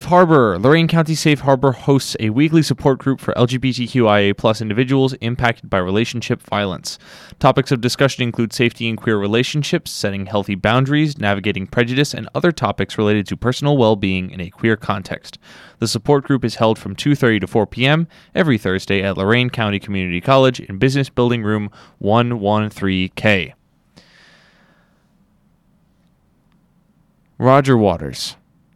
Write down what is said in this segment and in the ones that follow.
Harbor. Lorain County Safe Harbor hosts a weekly support group for LGBTQIA+ individuals impacted by relationship violence. Topics of discussion include safety in queer relationships, setting healthy boundaries, navigating prejudice, and other topics related to personal well-being in a queer context. The support group is held from 2:30 to 4 p.m. every Thursday at Lorain County Community College in Business Building Room 113K. Roger Waters.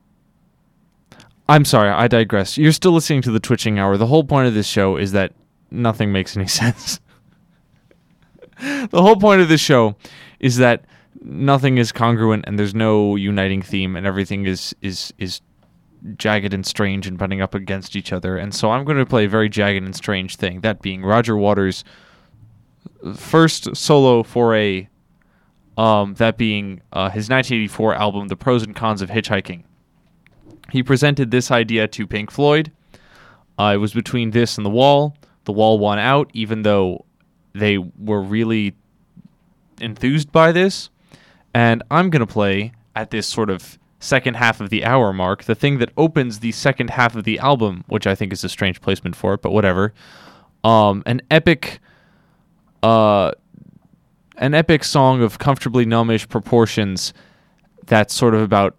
I'm sorry, I digress. You're still listening to the Twitching Hour. The whole point of this show is that nothing makes any sense. The whole point of this show is that nothing is congruent and there's no uniting theme and everything is jagged and strange and butting up against each other. And so I'm going to play a very jagged and strange thing, that being Roger Waters' first solo foray, that being his 1984 album, The Pros and Cons of Hitchhiking. He presented this idea to Pink Floyd. It was between this and The Wall. The Wall won out, even though they were really enthused by this. And I'm going to play, at this sort of second half of the hour mark, the thing that opens the second half of the album, which I think is a strange placement for it, but whatever. An epic song of comfortably gnomish proportions that's sort of about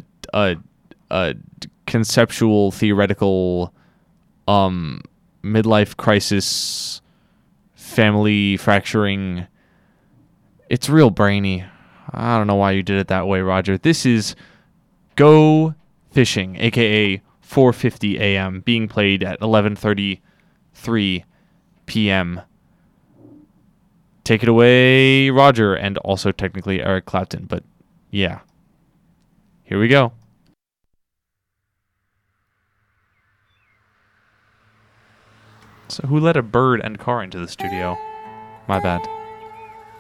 conceptual, theoretical, midlife crisis, family fracturing. It's real brainy. I don't know why you did it that way, Roger. This is Go Fishing, aka 4:50 a.m., being played at 11:33 p.m. Take it away, Roger, and also technically Eric Clapton, but yeah. Here we go. So who let a bird and car into the studio? My bad.